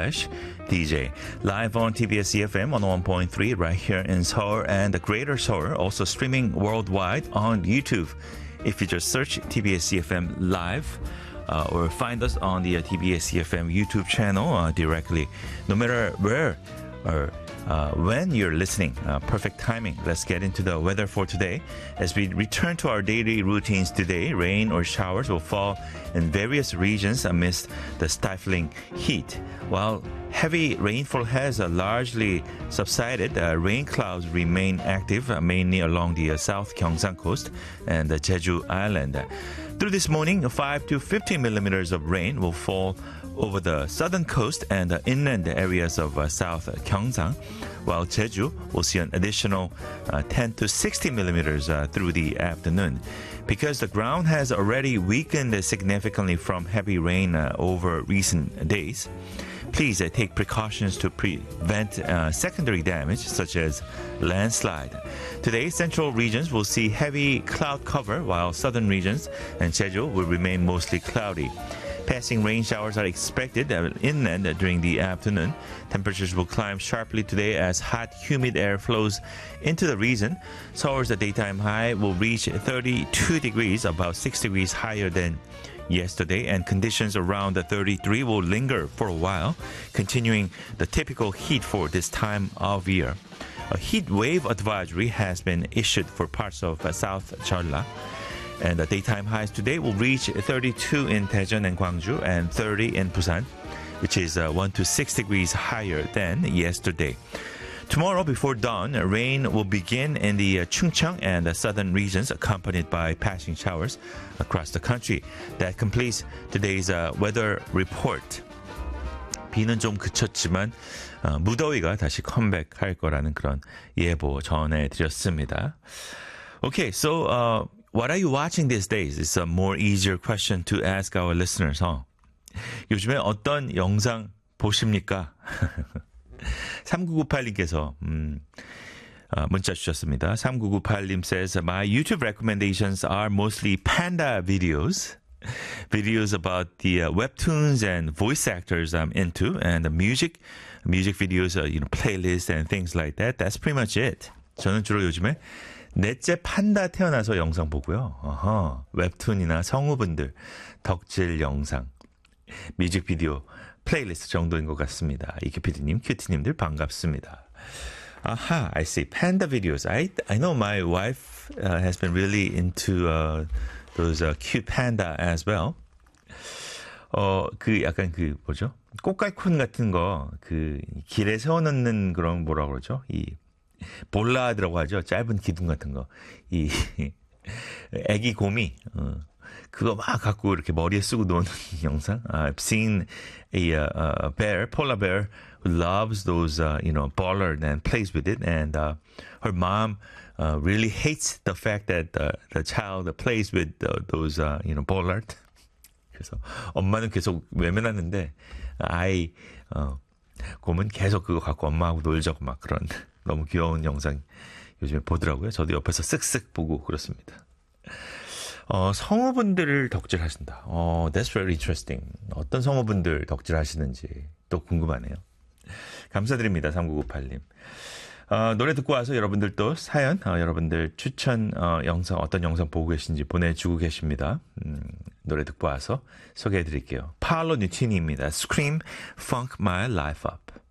English DJ. Live on TBS EFM 101.3 right here in Seoul and the Greater Seoul. Also streaming worldwide on YouTube. If you just search TBS EFM Live or find us on the TBS EFM YouTube channel directly. No matter where or when you're listening, perfect timing. Let's get into the weather for today. As we return to our daily routines today, rain or showers will fall in various regions amidst the stifling heat. While heavy rainfall has largely subsided, rain clouds remain active, mainly along the South Gyeongsang coast and the Jeju Island. Through this morning, 5 to 15 millimeters of rain will fall over the southern coast and the inland areas of South Gyeongsang, while Jeju will see an additional 10 to 60 millimeters through the afternoon. Because the ground has already weakened significantly from heavy rain over recent days, please take precautions to prevent secondary damage such as landslide. Today, central regions will see heavy cloud cover, while southern regions and Jeju will remain mostly cloudy. Passing rain showers are expected inland during the afternoon. Temperatures will climb sharply today as hot, humid air flows into the region. Seoul's daytime high will reach 32 degrees, about 6 degrees higher than yesterday, and conditions around the 33 will linger for a while, continuing the typical heat for this time of year. A heat wave advisory has been issued for parts of South Jeolla. And the daytime highs today will reach 32 in Daejeon and Gwangju and 30 in Busan, which is 1 to 6 degrees higher than yesterday. Tomorrow before dawn, rain will begin in the Chungcheong and the southern regions, accompanied by passing showers across the country. That completes today's weather report. 비는 좀 그쳤지만 무더위가 다시 컴백할 거라는 그런 예보 전해드렸습니다. Okay, so what are you watching these days? It's a more easier question to ask our listeners. 요즘에 어떤 영상 보십니까? 3998님께서 문자 주셨습니다. 3998님 says, my YouTube recommendations are mostly panda videos. Videos about the webtoons and voice actors I'm into, and the music videos, playlists and things like that. That's pretty much it. 저는 주로 요즘에 넷째 판다 태어나서 영상 보고요. 웹툰이나 성우분들 덕질 영상, 뮤직비디오, 플레이리스트 정도인 것 같습니다. 이큐피디님, 큐티님들 반갑습니다. Aha, I see. Panda videos. I know my wife has been really into those cute panda as well. 약간 뭐죠? 꽃갈콘 같은 거, 길에 세워놓는 그런 뭐라 그러죠? 볼라드라고 하죠. 짧은 기둥 같은 거. 애기 곰이, 그거 막 갖고 이렇게 머리에 쓰고 노는 영상. I've seen a bear, polar bear, who loves those, bollard and plays with it. And her mom really hates the fact that the child plays with those, bollard. 그래서 엄마는 계속 외면하는데 곰은 계속 그거 갖고 엄마하고 놀자고 막 그런 너무 귀여운 영상 요즘에 보더라고요. 저도 옆에서 쓱쓱 보고 그렇습니다. 성우분들을 덕질하신다. That's very interesting. 어떤 성우분들 덕질하시는지 또 궁금하네요. 감사드립니다. 3998님. 노래 듣고 와서 여러분들도 사연, 여러분들 추천 영상, 어떤 영상 보고 계신지 보내주고 계십니다. 노래 듣고 와서 소개해드릴게요. 파울로 뉴티니입니다. Scream, Funk My Life Up.